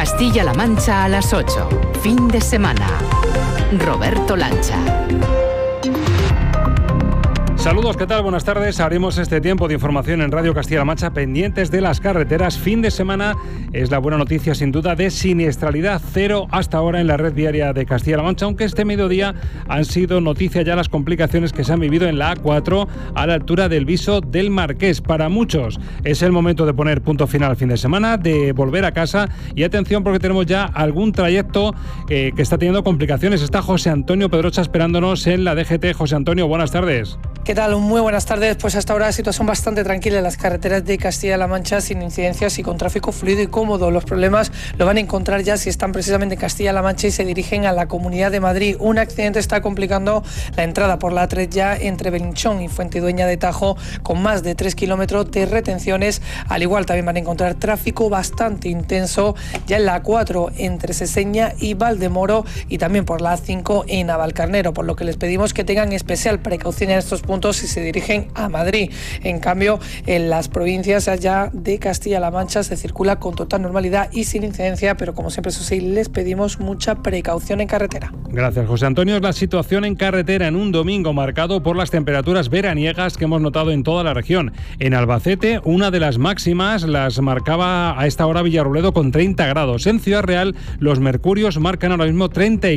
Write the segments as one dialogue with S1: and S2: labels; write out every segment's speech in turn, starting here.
S1: Castilla-La Mancha a las 8. Fin de semana. Roberto Lancha.
S2: Saludos, ¿qué tal? Buenas tardes. Abrimos este tiempo de información en Radio Castilla-La Mancha pendientes de las carreteras. Fin de semana es la buena noticia sin duda de siniestralidad cero hasta ahora en la red viaria de Castilla-La Mancha, aunque este mediodía han sido noticia ya las complicaciones que se han vivido en la A4 a la altura del Viso del Marqués. Para muchos es el momento de poner punto final al fin de semana, de volver a casa y atención porque tenemos ya algún trayecto que está teniendo complicaciones. Está José Antonio Pedrocha esperándonos en la DGT. José Antonio, buenas tardes.
S3: ¿Qué tal? Muy buenas tardes. Pues hasta ahora situación bastante tranquila en las carreteras de Castilla-La Mancha, sin incidencias y con tráfico fluido y cómodo. Los problemas lo van a encontrar ya si están precisamente en Castilla-La Mancha y se dirigen a la Comunidad de Madrid. Un accidente está complicando la entrada por la A3 ya entre Belinchón y Fuentidueña de Tajo, con más de 3 kilómetros de retenciones. Al igual también van a encontrar tráfico bastante intenso ya en la A4 entre Seseña y Valdemoro y también por la A5 en Navalcarnero, por lo que les pedimos que tengan especial precaución en estos puntos si se dirigen a Madrid. En cambio, en las provincias allá de Castilla-La Mancha se circula con total normalidad y sin incidencia, pero como siempre, eso sí, les pedimos mucha precaución en carretera.
S2: Gracias, José Antonio. La situación en carretera en un domingo marcado por las temperaturas veraniegas que hemos notado en toda la región. En Albacete, una de las máximas las marcaba a esta hora Villarrobledo con 30 grados. En Ciudad Real, los mercurios marcan ahora mismo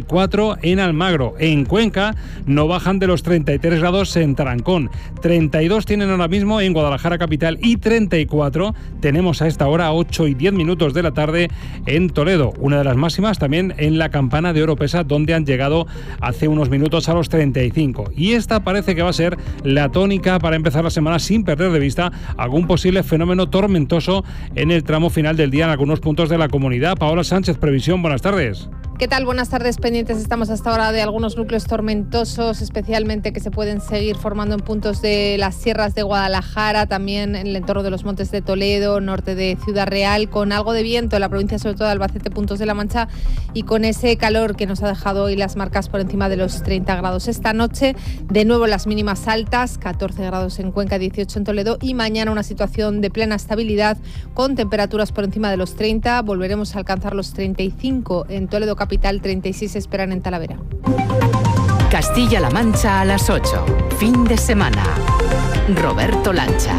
S2: 34 en Almagro. En Cuenca, no bajan de los 33 grados en Tarancón. 32 tienen ahora mismo en Guadalajara capital y 34 tenemos a esta hora 8 y 10 minutos de la tarde en Toledo. Una de las máximas también en la Campana de Oropesa, donde han llegado hace unos minutos a los 35. Y esta parece que va a ser la tónica para empezar la semana sin perder de vista algún posible fenómeno tormentoso en el tramo final del día en algunos puntos de la comunidad. Paola Sánchez, Previsión, buenas tardes.
S4: ¿Qué tal? Buenas tardes, pendientes estamos hasta ahora de algunos núcleos tormentosos, especialmente que se pueden seguir formando en puntos de las sierras de Guadalajara, también en el entorno de los Montes de Toledo, norte de Ciudad Real, con algo de viento en la provincia, sobre todo de Albacete, puntos de La Mancha, y con ese calor que nos ha dejado hoy las marcas por encima de los 30 grados. Esta noche, de nuevo las mínimas altas, 14 grados en Cuenca, 18 en Toledo, y mañana una situación de plena estabilidad con temperaturas por encima de los 30, volveremos a alcanzar los 35 en Toledo capital, 36 esperan en Talavera.
S1: Castilla-La Mancha a las 8. Fin de semana. Roberto Lancha.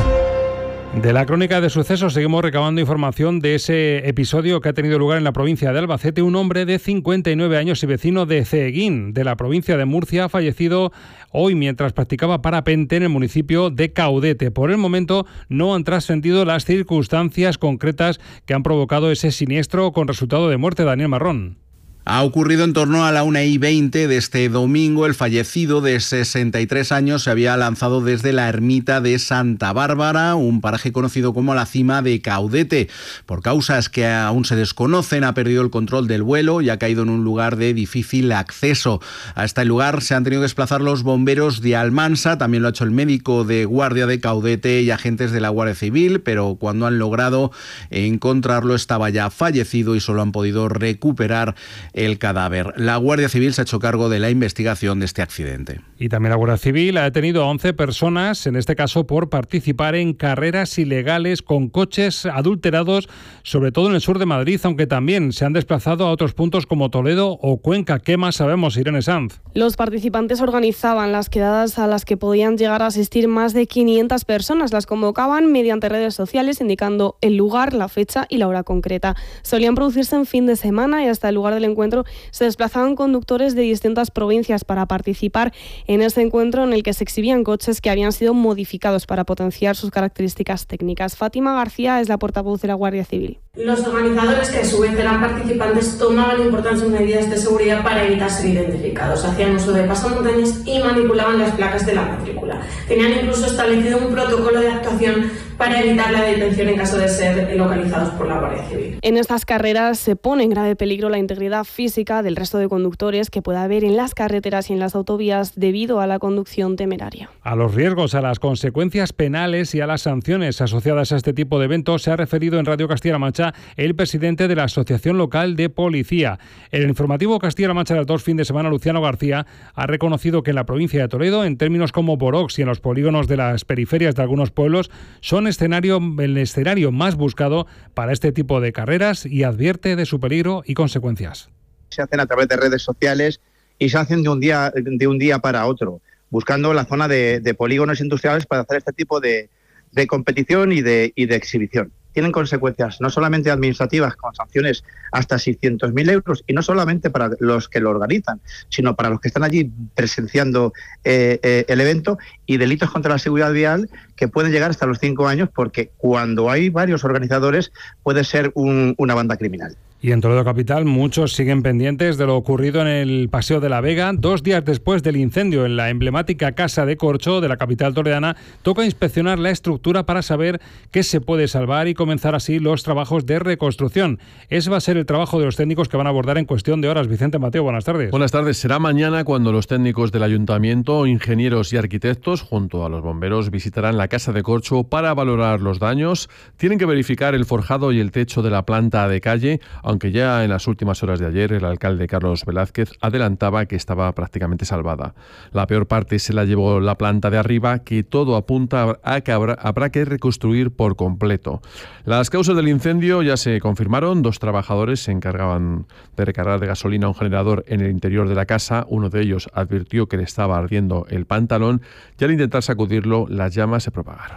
S2: De la crónica de sucesos seguimos recabando información de ese episodio que ha tenido lugar en la provincia de Albacete. Un hombre de 59 años y vecino de Ceguín, de la provincia de Murcia, ha fallecido hoy mientras practicaba parapente en el municipio de Caudete. Por el momento no han trascendido las circunstancias concretas que han provocado ese siniestro con resultado de muerte. Daniel Marrón.
S5: Ha ocurrido en torno a la 1:20 de este domingo. El fallecido de 63 años se había lanzado desde la ermita de Santa Bárbara, un paraje conocido como la cima de Caudete. Por causas que aún se desconocen, ha perdido el control del vuelo y ha caído en un lugar de difícil acceso. A este lugar se han tenido que desplazar los bomberos de Almansa, también lo ha hecho el médico de guardia de Caudete y agentes de la Guardia Civil, pero cuando han logrado encontrarlo estaba ya fallecido y solo han podido recuperar el cadáver. La Guardia Civil se ha hecho cargo de la investigación de este accidente.
S2: Y también la Guardia Civil ha detenido a 11 personas, en este caso por participar en carreras ilegales con coches adulterados, sobre todo en el sur de Madrid, aunque también se han desplazado a otros puntos como Toledo o Cuenca. ¿Qué más sabemos, Irene Sanz?
S6: Los participantes organizaban las quedadas a las que podían llegar a asistir más de 500 personas. Las convocaban mediante redes sociales, indicando el lugar, la fecha y la hora concreta. Solían producirse en fin de semana y hasta el lugar del encuentro se desplazaban conductores de distintas provincias para participar en este encuentro en el que se exhibían coches que habían sido modificados para potenciar sus características técnicas. Fátima García es la portavoz de la Guardia Civil.
S7: Los organizadores, que a su vez eran participantes, tomaban importantes medidas de seguridad para evitar ser identificados. Hacían uso de pasamontañas y manipulaban las placas de la matrícula. Tenían incluso establecido un protocolo de actuación para evitar la detención en caso de ser localizados por la Guardia Civil.
S6: En estas carreras se pone en grave peligro la integridad física del resto de conductores que pueda haber en las carreteras y en las autovías debido a la conducción temeraria.
S2: A los riesgos, a las consecuencias penales y a las sanciones asociadas a este tipo de eventos se ha referido en Radio Castilla-La Mancha el presidente de la Asociación Local de Policía. En el informativo Castilla-La Mancha de las 2 fin de semana, Luciano García ha reconocido que en la provincia de Toledo, en términos como Borox y en los polígonos de las periferias de algunos pueblos, son el escenario más buscado para este tipo de carreras y advierte de su peligro y consecuencias.
S8: Se hacen a través de redes sociales y se hacen de un día para otro, buscando la zona de polígonos industriales para hacer este tipo de competición y de exhibición. Tienen consecuencias no solamente administrativas, con sanciones hasta 600.000 euros, y no solamente para los que lo organizan, sino para los que están allí presenciando el evento, y delitos contra la seguridad vial que pueden llegar hasta los 5 años, porque cuando hay varios organizadores puede ser una banda criminal.
S2: Y en Toledo capital muchos siguen pendientes de lo ocurrido en el Paseo de la Vega. 2 días después del incendio en la emblemática Casa de Corcho de la capital toledana, toca inspeccionar la estructura para saber qué se puede salvar y comenzar así los trabajos de reconstrucción. Ese va a ser el trabajo de los técnicos que van a abordar en cuestión de horas. Vicente Mateo, buenas tardes.
S9: Buenas tardes. Será mañana cuando los técnicos del ayuntamiento, ingenieros y arquitectos, junto a los bomberos, visitarán la Casa de Corcho para valorar los daños. Tienen que verificar el forjado y el techo de la planta de calle, aunque ya en las últimas horas de ayer el alcalde Carlos Velázquez adelantaba que estaba prácticamente salvada. La peor parte se la llevó la planta de arriba, que todo apunta a que habrá que reconstruir por completo. Las causas del incendio ya se confirmaron. 2 trabajadores se encargaban de recargar de gasolina un generador en el interior de la casa. Uno de ellos advirtió que le estaba ardiendo el pantalón y al intentar sacudirlo las llamas se propagaron.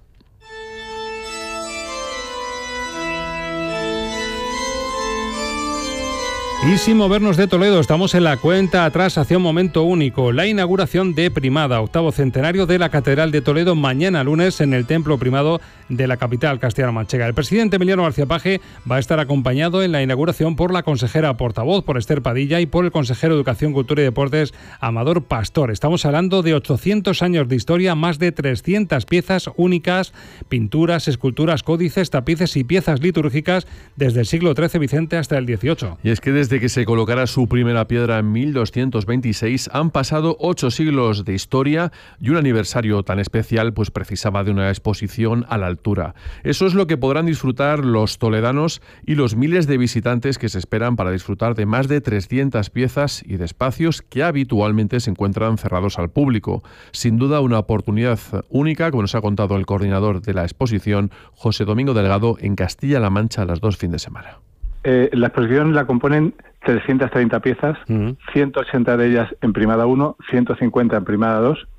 S2: Y sin movernos de Toledo, estamos en la cuenta atrás hacia un momento único, la inauguración de Primada, 8º centenario de la Catedral de Toledo, mañana lunes en el Templo Primado de la capital castellano-manchega. El presidente Emiliano García Paje va a estar acompañado en la inauguración por la consejera portavoz, por Esther Padilla, y por el consejero de Educación, Cultura y Deportes, Amador Pastor. Estamos hablando de 800 años de historia, más de 300 piezas únicas, pinturas, esculturas, códices, tapices y piezas litúrgicas desde el siglo XIII, Vicente, hasta el XVIII.
S9: Y es que desde que se colocara su primera piedra en 1226 han pasado 8 siglos de historia, y un aniversario tan especial pues precisaba de una exposición a la altura. Eso es lo que podrán disfrutar los toledanos y los miles de visitantes que se esperan para disfrutar de más de 300 piezas y de espacios que habitualmente se encuentran cerrados al público. Sin duda una oportunidad única, como nos ha contado el coordinador de la exposición, José Domingo Delgado, en Castilla-La Mancha, las 2 fines de semana.
S10: La exposición la componen 330 piezas, 180 de ellas en Primada 1, 150 en Primada 2,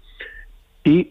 S10: y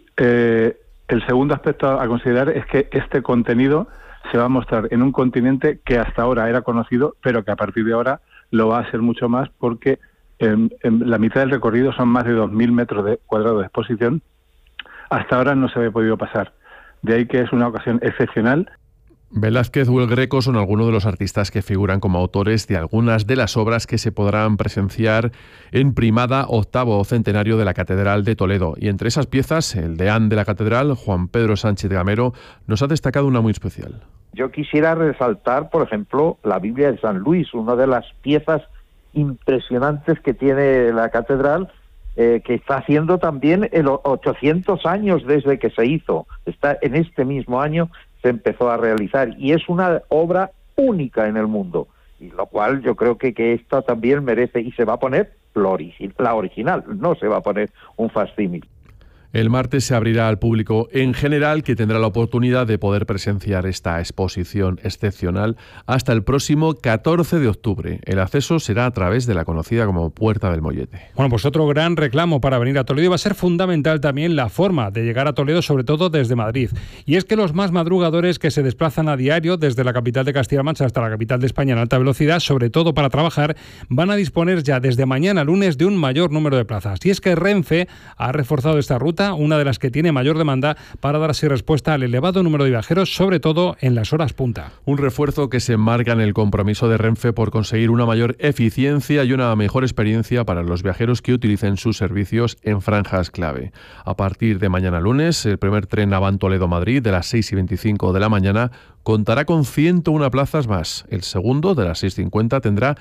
S10: el segundo aspecto a considerar es que este contenido se va a mostrar en un continente que hasta ahora era conocido, pero que a partir de ahora lo va a ser mucho más, porque en la mitad del recorrido son más de 2.000 metros cuadrados de exposición. Hasta ahora no se había podido pasar. De ahí que es una ocasión excepcional.
S9: Velázquez o el Greco son algunos de los artistas que figuran como autores de algunas de las obras que se podrán presenciar en Primada, 8º centenario de la Catedral de Toledo. Y entre esas piezas, el deán de la Catedral, Juan Pedro Sánchez Gamero, nos ha destacado una muy especial.
S11: Yo quisiera resaltar, por ejemplo, la Biblia de San Luis, una de las piezas impresionantes que tiene la Catedral, que está haciendo también 800 años desde que se hizo. Está en este mismo año se empezó a realizar, y es una obra única en el mundo, y lo cual yo creo que esta también merece, y se va a poner la original, no se va a poner un facsímil.
S9: El martes se abrirá al público en general, que tendrá la oportunidad de poder presenciar esta exposición excepcional hasta el próximo 14 de octubre. El acceso será a través de la conocida como Puerta del Mollete.
S2: Bueno, pues otro gran reclamo para venir a Toledo, y va a ser fundamental también la forma de llegar a Toledo, sobre todo desde Madrid. Y es que los más madrugadores que se desplazan a diario desde la capital de Castilla-La Mancha hasta la capital de España en alta velocidad, sobre todo para trabajar, van a disponer ya desde mañana lunes de un mayor número de plazas. Y es que Renfe ha reforzado esta ruta, una de las que tiene mayor demanda, para dar así respuesta al elevado número de viajeros, sobre todo en las horas punta.
S9: Un refuerzo que se enmarca en el compromiso de Renfe por conseguir una mayor eficiencia y una mejor experiencia para los viajeros que utilicen sus servicios en franjas clave. A partir de mañana lunes, el primer tren Avant-Toledo-Madrid de las 6:25 de la mañana contará con 101 plazas más. El segundo, de las 6:50, tendrá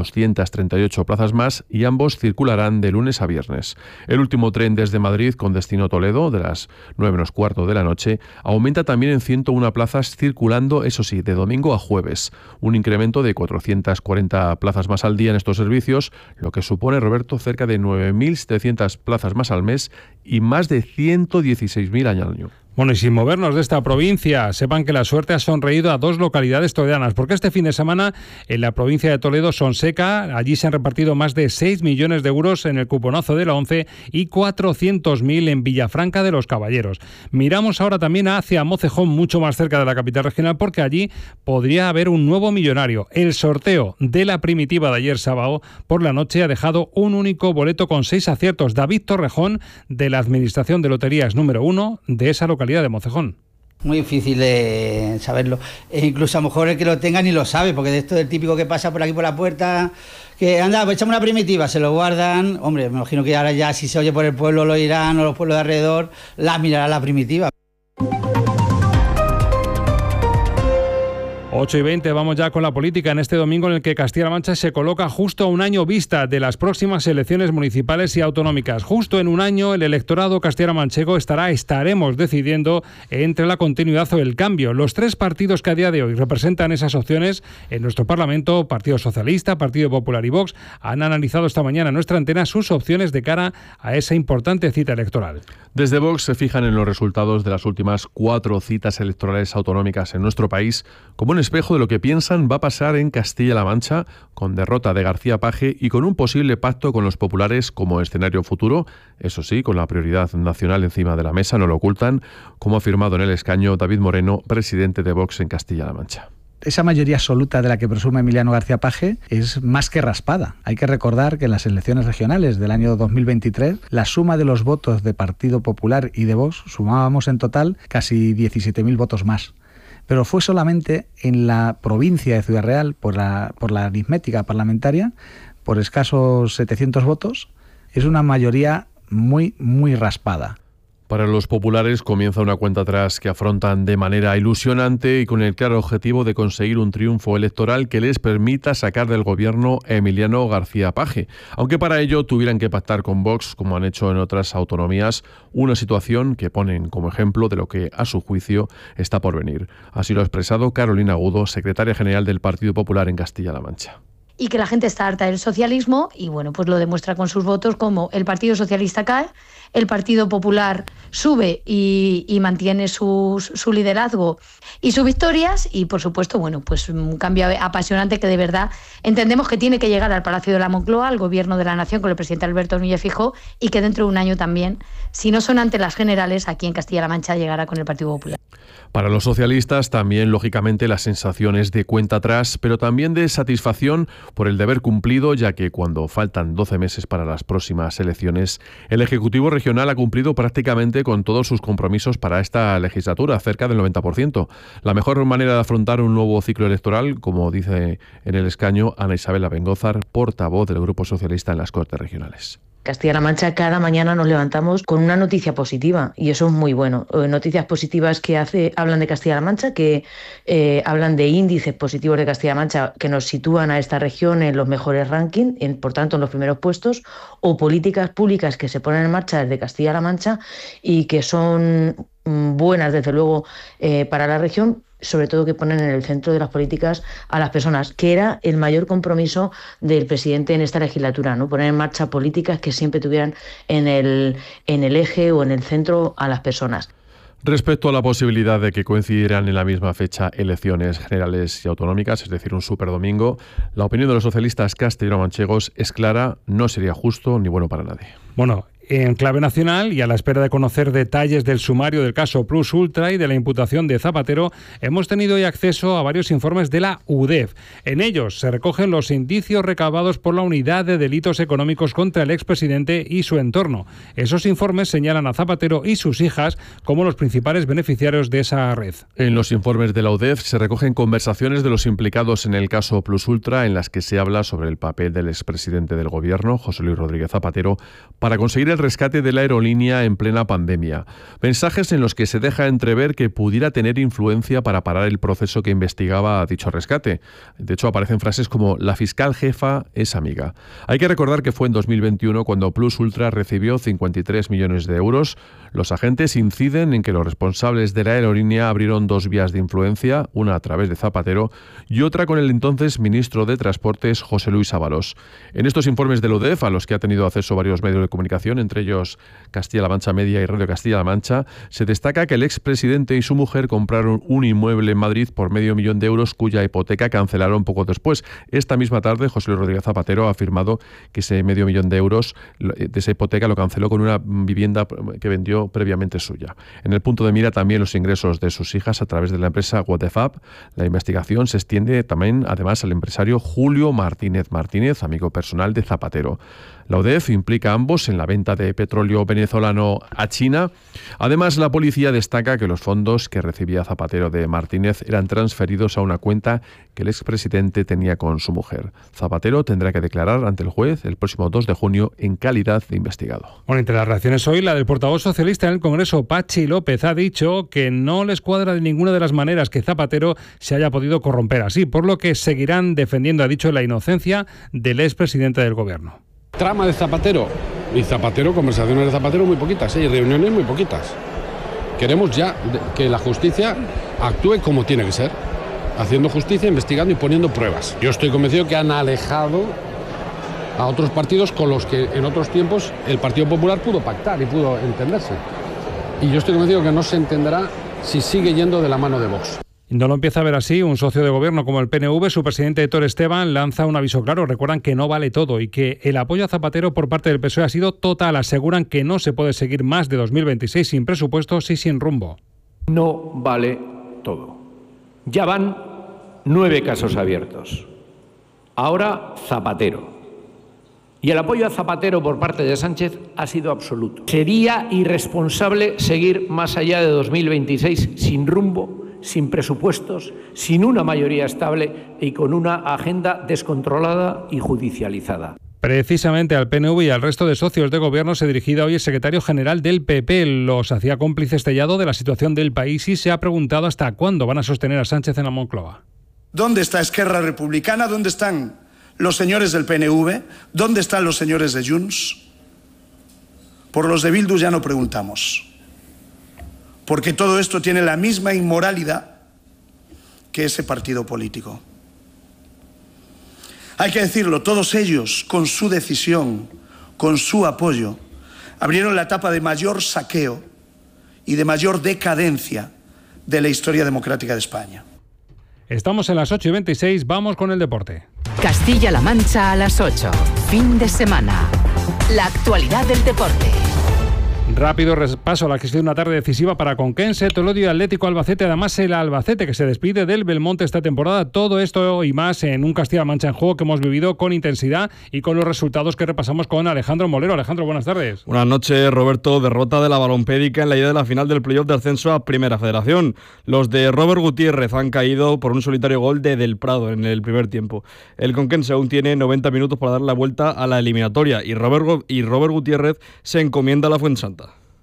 S9: 238 plazas más, y ambos circularán de lunes a viernes. El último tren desde Madrid con destino Toledo, de las 9:15 de la noche, aumenta también en 101 plazas, circulando, eso sí, de domingo a jueves. Un incremento de 440 plazas más al día en estos servicios, lo que supone, Roberto, cerca de 9.700 plazas más al mes y más de 116.000 al año.
S2: Bueno, y sin movernos de esta provincia, sepan que la suerte ha sonreído a 2 localidades toledanas, porque este fin de semana en la provincia de Toledo, Sonseca, allí se han repartido más de 6 millones de euros en el cuponazo de la ONCE y 400.000 en Villafranca de los Caballeros. Miramos ahora también hacia Mocejón, mucho más cerca de la capital regional, porque allí podría haber un nuevo millonario. El sorteo de la primitiva de ayer sábado por la noche ha dejado un único boleto con 6 aciertos. David Torrejón, de la Administración de Loterías número 1 de esa localidad de Mocejón.
S12: Muy difícil de saberlo. E incluso a lo mejor el que lo tenga ni lo sabe, porque de esto es típico que pasa por aquí por la puerta, que anda, pues echame una primitiva, se lo guardan. Hombre, me imagino que ahora ya si se oye por el pueblo lo irán, o los pueblos de alrededor, la mirará la primitiva.
S2: 8:20, vamos ya con la política en este domingo en el que Castilla-La Mancha se coloca justo a un año vista de las próximas elecciones municipales y autonómicas. Justo en un año el electorado castilla-manchego estaremos decidiendo entre la continuidad o el cambio. Los 3 partidos que a día de hoy representan esas opciones en nuestro Parlamento, Partido Socialista, Partido Popular y Vox, han analizado esta mañana en nuestra antena sus opciones de cara a esa importante cita electoral.
S9: Desde Vox se fijan en los resultados de las últimas 4 citas electorales autonómicas en nuestro país como un espejo de lo que piensan va a pasar en Castilla-La Mancha, con derrota de García Page y con un posible pacto con los populares como escenario futuro, eso sí, con la prioridad nacional encima de la mesa, no lo ocultan, como ha afirmado en el escaño David Moreno, presidente de Vox en Castilla-La Mancha.
S13: Esa mayoría absoluta de la que presume Emiliano García Page es más que raspada. Hay que recordar que en las elecciones regionales del año 2023, la suma de los votos de Partido Popular y de Vox sumábamos en total casi 17.000 votos más. Pero fue solamente en la provincia de Ciudad Real, por la aritmética parlamentaria, por escasos 700 votos. Es una mayoría muy, muy raspada.
S9: Para los populares comienza una cuenta atrás que afrontan de manera ilusionante y con el claro objetivo de conseguir un triunfo electoral que les permita sacar del gobierno a Emiliano García Page, aunque para ello tuvieran que pactar con Vox, como han hecho en otras autonomías, una situación que ponen como ejemplo de lo que, a su juicio, está por venir. Así lo ha expresado Carolina Agudo, secretaria general del Partido Popular en Castilla-La Mancha.
S14: Y que la gente está harta del socialismo y bueno, pues lo demuestra con sus votos, como el Partido Socialista cae, el Partido Popular sube y mantiene su liderazgo y sus victorias y por supuesto, bueno, pues un cambio apasionante que de verdad entendemos que tiene que llegar al Palacio de la Moncloa, al Gobierno de la Nación con el presidente Alberto Núñez Feijóo y que dentro de un año también, si no son ante las generales, aquí en Castilla-La Mancha llegará con el Partido Popular.
S9: Para los socialistas también, lógicamente, la sensación es de cuenta atrás, pero también de satisfacción por el deber cumplido, ya que cuando faltan 12 meses para las próximas elecciones, el Ejecutivo Regional ha cumplido prácticamente con todos sus compromisos para esta legislatura, cerca del 90%. La mejor manera de afrontar un nuevo ciclo electoral, como dice en el escaño Ana Isabel Abengózar, portavoz del Grupo Socialista en las Cortes Regionales.
S15: Castilla-La Mancha cada mañana nos levantamos con una noticia positiva y eso es muy bueno. Noticias positivas que hablan de Castilla-La Mancha, que hablan de índices positivos de Castilla-La Mancha que nos sitúan a esta región en los mejores rankings, por tanto en los primeros puestos, o políticas públicas que se ponen en marcha desde Castilla-La Mancha y que son buenas desde luego para la región, sobre todo que ponen en el centro de las políticas a las personas, que era el mayor compromiso del presidente en esta legislatura, ¿no? Poner en marcha políticas que siempre tuvieran en el eje o en el centro a las personas.
S9: Respecto a la posibilidad de que coincidieran en la misma fecha elecciones generales y autonómicas, es decir, un superdomingo, la opinión de los socialistas castellano-manchegos es clara: no sería justo ni bueno para nadie.
S2: Bueno, en clave nacional y a la espera de conocer detalles del sumario del caso Plus Ultra y de la imputación de Zapatero, hemos tenido hoy acceso a varios informes de la UDEF. En ellos se recogen los indicios recabados por la Unidad de Delitos Económicos contra el expresidente y su entorno. Esos informes señalan a Zapatero y sus hijas como los principales beneficiarios de esa red.
S9: En los informes de la UDEF se recogen conversaciones de los implicados en el caso Plus Ultra en las que se habla sobre el papel del expresidente del Gobierno, José Luis Rodríguez Zapatero, para conseguir el rescate de la aerolínea en plena pandemia. Mensajes en los que se deja entrever que pudiera tener influencia para parar el proceso que investigaba dicho rescate. De hecho, aparecen frases como «la fiscal jefa es amiga». Hay que recordar que fue en 2021 cuando Plus Ultra recibió 53 millones de euros. Los agentes inciden en que los responsables de la aerolínea abrieron 2 vías de influencia, una a través de Zapatero y otra con el entonces ministro de Transportes, José Luis Ábalos. En estos informes de la UDEF, a los que ha tenido acceso varios medios de comunicación, entre ellos Castilla-La Mancha Media y Radio Castilla-La Mancha, se destaca que el expresidente y su mujer compraron un inmueble en Madrid por €500,000 cuya hipoteca cancelaron poco después. Esta misma tarde, José Luis Rodríguez Zapatero ha afirmado que ese €500,000 de esa hipoteca lo canceló con una vivienda que vendió previamente suya. En el punto de mira también los ingresos de sus hijas a través de la empresa Whatefab. La investigación se extiende también, además, al empresario Julio Martínez Martínez, amigo personal de Zapatero. La UDEF implica a ambos en la venta de petróleo venezolano a China. Además, la policía destaca que los fondos que recibía Zapatero de Martínez eran transferidos a una cuenta que el expresidente tenía con su mujer. Zapatero tendrá que declarar ante el juez el próximo 2 de junio en calidad de investigado.
S2: Bueno, entre las reacciones hoy, la del portavoz socialista en el Congreso, Pachi López, ha dicho que no les cuadra de ninguna de las maneras que Zapatero se haya podido corromper así, por lo que seguirán defendiendo, ha dicho, la inocencia del expresidente del Gobierno.
S16: Trama de Zapatero y Zapatero, conversaciones de Zapatero muy poquitas, y reuniones muy poquitas. Queremos ya que la justicia actúe como tiene que ser, haciendo justicia, investigando y poniendo pruebas. Yo estoy convencido que han alejado a otros partidos con los que en otros tiempos el Partido Popular pudo pactar y pudo entenderse. Y yo estoy convencido que no se entenderá si sigue yendo de la mano de Vox.
S2: No lo empieza a ver así. Un socio de gobierno como el PNV, su presidente Héctor Esteban, lanza un aviso claro. Recuerdan que no vale todo y que el apoyo a Zapatero por parte del PSOE ha sido total. Aseguran que no se puede seguir más de 2026 sin presupuestos y sin rumbo.
S17: No vale todo. Ya van 9 casos abiertos. Ahora Zapatero. Y el apoyo a Zapatero por parte de Sánchez ha sido absoluto. Sería irresponsable seguir más allá de 2026 sin rumbo, sin presupuestos, sin una mayoría estable y con una agenda descontrolada y judicializada.
S2: Precisamente al PNV y al resto de socios de gobierno se dirigía hoy el secretario general del PP. Los hacía cómplices Tellado de la situación del país y se ha preguntado hasta cuándo van a sostener a Sánchez en la Moncloa.
S18: ¿Dónde está Esquerra Republicana? ¿Dónde están los señores del PNV? ¿Dónde están los señores de Junts? Por los de Bildu ya no preguntamos, porque todo esto tiene la misma inmoralidad que ese partido político. Hay que decirlo, todos ellos, con su decisión, con su apoyo, abrieron la etapa de mayor saqueo y de mayor decadencia de la historia democrática de España.
S2: Estamos en las 8:26, vamos con el deporte.
S1: Castilla-La Mancha a las 8, fin de semana. La actualidad del deporte.
S2: Rápido repaso a la que ha sido una tarde decisiva para Conquense, Tolodio y Atlético Albacete. Además, el Albacete que se despide del Belmonte esta temporada. Todo esto y más en un Castilla-La Mancha en juego que hemos vivido con intensidad y con los resultados que repasamos con Alejandro Molero. Alejandro, buenas tardes.
S19: Buenas noches, Roberto. Derrota de la Balompédica en la ida de la final del playoff de ascenso a Primera Federación. Los de Robert Gutiérrez han caído por un solitario gol de Del Prado en el primer tiempo. El Conquense aún tiene 90 minutos para dar la vuelta a la eliminatoria y Robert Gutiérrez se encomienda a la Fuensanta.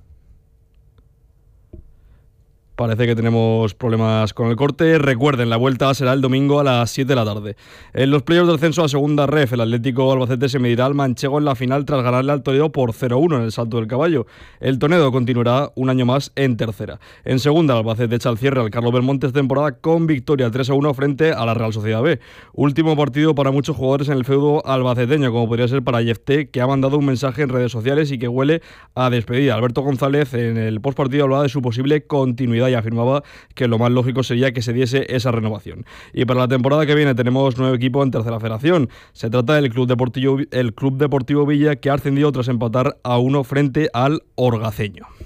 S19: Parece que tenemos problemas con el corte. Recuerden, la vuelta será el domingo a las 7 de la tarde. En los playoffs del ascenso a segunda ref, el Atlético Albacete se medirá al Manchego en la final tras ganarle al Toledo por 0-1 en el Salto del Caballo. El Toledo continuará un año más en tercera. En segunda, el Albacete echa al cierre al Carlos Belmonte esta temporada con victoria 3-1 frente a la Real Sociedad B. Último partido para muchos jugadores en el feudo albaceteño, como podría ser para Yefté, que ha mandado un mensaje en redes sociales y que huele a despedida. Alberto González en el postpartido hablaba de su posible continuidad y afirmaba que lo más lógico sería que se diese esa renovación. Y para la temporada que viene tenemos nuevo equipo en tercera federación. Se trata del Club Deportivo Villa, que ha ascendido tras empatar a 1 frente al Orgaceño.